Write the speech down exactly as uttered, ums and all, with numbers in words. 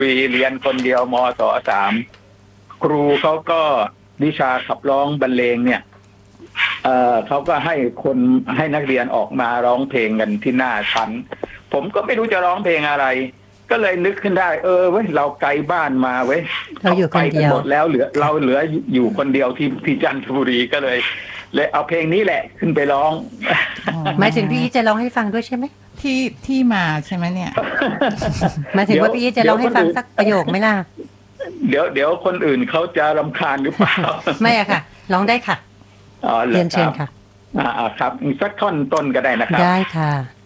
ปีเรียนคนเดียวมศสามครูเขาก็วิชาขับร้องบรรเลงเนี่ยเอ่อเขาก็ให้คนให้นักเรียนออกมาร้องเพลงกันที่หน้าชั้นผมก็ไม่รู้จะร้องเพลงอะไรก็เลยนึกขึ้นได้เออเว้ยเราไกลบ้านมาเว้ยเราอยู่คนเดียวหมดแล้วเหลือเราเหลืออยู่คนเดียวที่ที่จันทบุรีก็เลยเลยเอาเพลงนี้แหละขึ้นไปร้องหมายถึงพี่อีทจะร้องให้ฟังด้วยใช่ไหมที่ที่มาใช่ไหมเนี่ยหมายถึงว่าพี่อีทจะร้องให้ฟังสักประโยคไหมล่ะเดี๋ยวเดี๋ยวคนอื่นเขาจะรำคาญหรือเปล่าไม่อะค่ะร้องได้ค่ะอ๋อเรียนเชิญค่ะอ่าครับสักท่อนต้นก็ได้นะครับได้ค่ะ